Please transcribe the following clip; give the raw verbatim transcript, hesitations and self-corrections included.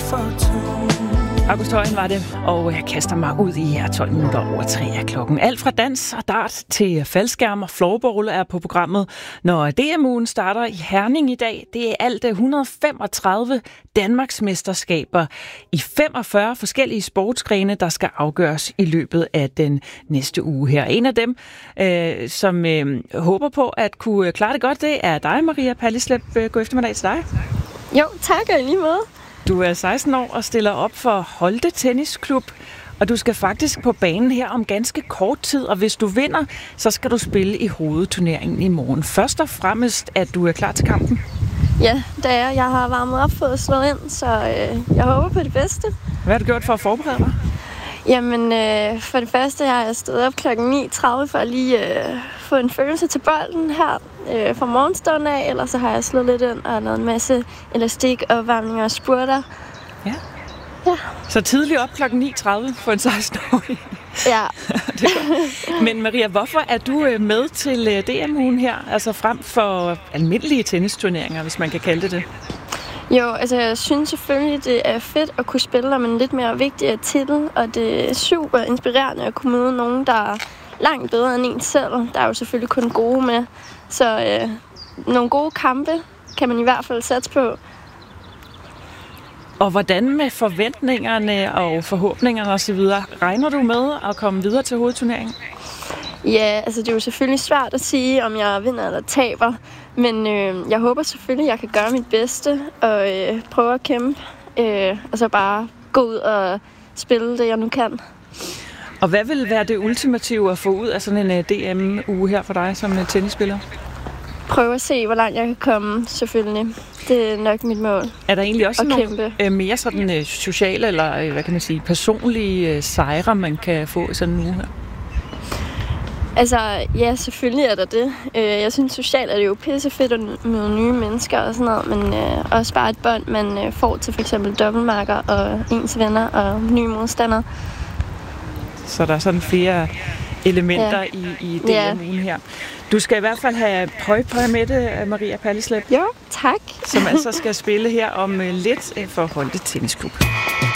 for to. August Højen var det, og jeg kaster mig ud i her tolv minutter over tre af klokken. Alt fra dans og dart til faldskærm og floorball er på programmet. Når D M-ugen starter i Herning i dag, det er alt et hundrede og femogtredive Danmarksmesterskaber i femogfyrre forskellige sportsgrene, der skal afgøres i løbet af den næste uge her. En af dem, øh, som øh, håber på at kunne klare det godt, det er dig, Maria Pallisleb. God eftermiddag til dig. Jo, tak og i lige måde. Du er seksten år og stiller op for Holte Tennisklub, og du skal faktisk på banen her om ganske kort tid, og hvis du vinder, så skal du spille i hovedturneringen i morgen. Først og fremmest, at du er klar til kampen. Ja, det er jeg. Jeg har varmet op for at slå ind, så øh, jeg håber på det bedste. Hvad har du gjort for at forberede dig? Jamen, øh, for det første har jeg stået op klokken ni tredive for at lige øh, få en følelse til bolden her øh, fra morgenstunden af. Ellers så har jeg slået lidt ind og lavet en masse elastik, opvarmninger og spurter. Ja. Ja. Så tidligt op klokken ni tredive for en seksten-årig. Ja. Det er godt. Men Maria, hvorfor er du med til D M-ugen her? Altså frem for almindelige tennisturneringer, hvis man kan kalde det det? Jo, altså jeg synes selvfølgelig, det er fedt at kunne spille om en lidt mere vigtig titel, og det er super inspirerende at kunne møde nogen, der er langt bedre end en selv. Der er jo selvfølgelig kun gode med, så øh, nogle gode kampe kan man i hvert fald satse på. Og hvordan med forventningerne og forhåbningerne osv.? Regner du med at komme videre til hovedturneringen? Ja, altså det er jo selvfølgelig svært at sige, om jeg vinder eller taber. Men øh, jeg håber selvfølgelig, at jeg kan gøre mit bedste og øh, prøve at kæmpe. Øh, og så bare gå ud og spille det, jeg nu kan. Og hvad vil være det ultimative at få ud af sådan en D M-uge her for dig som tennisspiller? Prøve at se, hvor langt jeg kan komme, selvfølgelig. Det er nok mit mål. Er der egentlig også nogle øh, mere sådan øh, sociale eller øh, hvad kan man sige, personlige øh, sejre, man kan få i sådan en uge her? Altså, ja, selvfølgelig er der det. Jeg synes, socialt er det jo pissefedt at møde nye mennesker og sådan noget, men øh, også bare et bånd, man øh, får til for eksempel dobbeltmarker og ens venner og nye modstandere. Så der er sådan flere elementer ja. i, i D M-ugen ja. her. Du skal i hvert fald have prøv på med det, Maria Pallisleb. Jo, tak. Som altså skal spille her om lidt for Holte Tennisklub.